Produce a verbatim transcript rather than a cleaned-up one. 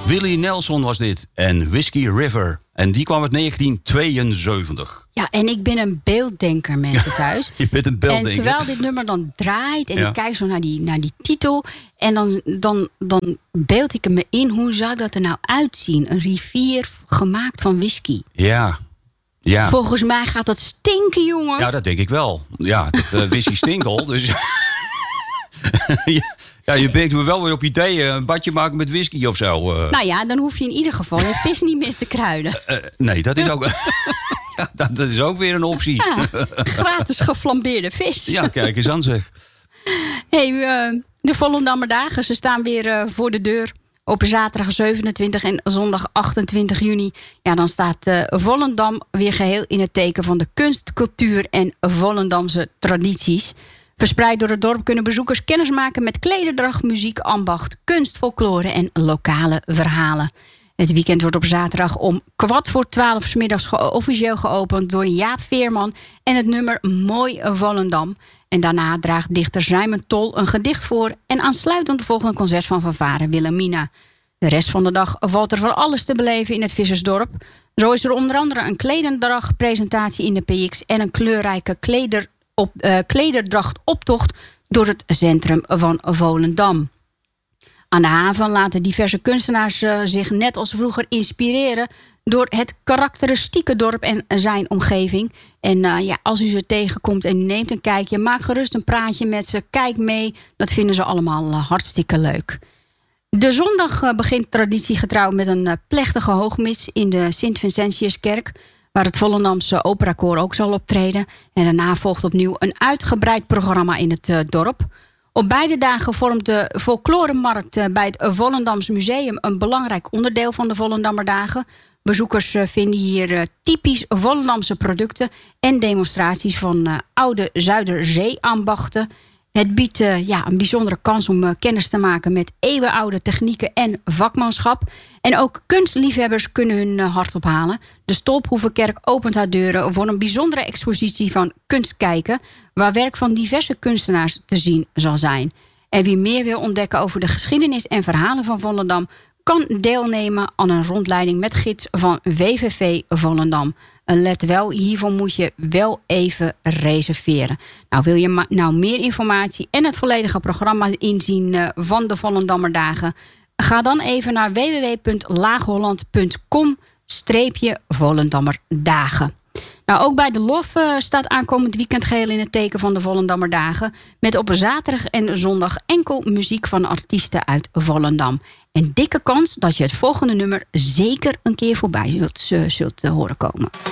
Willie Nelson was dit. En Whiskey River. En die kwam uit negentien tweeënzeventig. Ja, en ik ben een beelddenker, mensen thuis. Je bent een beelddenker. En terwijl dit nummer dan draait en ja. ik kijk zo naar die, naar die titel... en dan, dan, dan beeld ik me in, hoe zou dat er nou uitzien? Een rivier gemaakt van whisky. Ja. ja. Volgens mij gaat dat stinken, jongen. Ja, dat denk ik wel. Ja, het uh, whisky stinkt al, dus... ja. Ja, je brengt me wel weer op ideeën. Een badje maken met whisky of zo. Uh. Nou ja, dan hoef je in ieder geval je vis niet meer te kruiden. Uh, nee, dat is ook... ja, dat, dat is ook weer een optie. Ja, gratis geflambeerde vis. Ja, kijk eens aan zeg. Hey, uh, de Volendammer dagen, ze staan weer uh, voor de deur. Op zaterdag zevenentwintig en zondag achtentwintig juni. Ja, dan staat uh, Volendam weer geheel in het teken van de kunst, cultuur en Volendamse tradities. Verspreid door het dorp kunnen bezoekers kennis maken met klederdracht, muziek, ambacht, kunst, folklore en lokale verhalen. Het weekend wordt op zaterdag om kwart voor twaalf 's middags ge- officieel geopend door Jaap Veerman en het nummer Mooi Volendam. En daarna draagt dichter Simon Tol een gedicht voor en aansluitend volgt een concert van fanfare Wilhelmina. De rest van de dag valt er van alles te beleven in het Vissersdorp. Zo is er onder andere een kledendrachtpresentatie in de P X en een kleurrijke kleder op uh, klederdrachtoptocht door het centrum van Volendam. Aan de haven laten diverse kunstenaars uh, zich net als vroeger inspireren door het karakteristieke dorp en zijn omgeving. En uh, ja, als u ze tegenkomt en u neemt een kijkje, maak gerust een praatje met ze, kijk mee. Dat vinden ze allemaal uh, hartstikke leuk. De zondag uh, begint traditiegetrouw met een uh, plechtige hoogmis in de Sint-Vincentiuskerk, waar het Volendamse Operakoor ook zal optreden. En daarna volgt opnieuw een uitgebreid programma in het uh, dorp. Op beide dagen vormt de folkloremarkt uh, bij het Volendams Museum een belangrijk onderdeel van de Volendammerdagen. Bezoekers uh, vinden hier uh, typisch Volendamse producten en demonstraties van uh, oude Zuiderzee-ambachten. Het biedt uh, ja, een bijzondere kans om uh, kennis te maken met eeuwenoude technieken en vakmanschap. En ook kunstliefhebbers kunnen hun uh, hart ophalen. De Stolphoevenkerk opent haar deuren voor een bijzondere expositie van kunstkijken, waar werk van diverse kunstenaars te zien zal zijn. En wie meer wil ontdekken over de geschiedenis en verhalen van Volendam, kan deelnemen aan een rondleiding met gids van W V V Volendam. Let wel, hiervoor moet je wel even reserveren. Nou, wil je ma- nou meer informatie en het volledige programma inzien uh, van de Volendammerdagen? Ga dan even naar w w w punt laagholland punt com streepje Volendammerdagen. Nou, ook bij de Lof uh, staat aankomend weekend geheel in het teken van de Volendammerdagen. Met op zaterdag en zondag enkel muziek van artiesten uit Volendam. En dikke kans dat je het volgende nummer zeker een keer voorbij zult, uh, zult uh, horen komen.